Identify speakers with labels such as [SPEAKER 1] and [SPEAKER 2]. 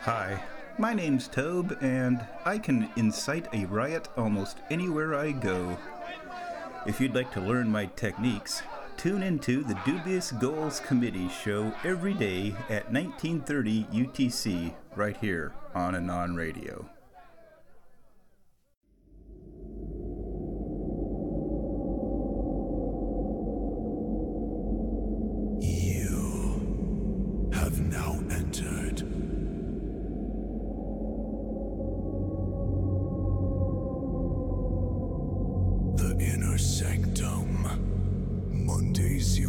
[SPEAKER 1] Hi, my name's Tobe, and I can incite a riot almost anywhere I go. If you'd like to learn my techniques, tune into the Dubious Goals Committee show every day at 1930 UTC right here on Anon Radio.
[SPEAKER 2] You have now entered the inner sanctum. Mondays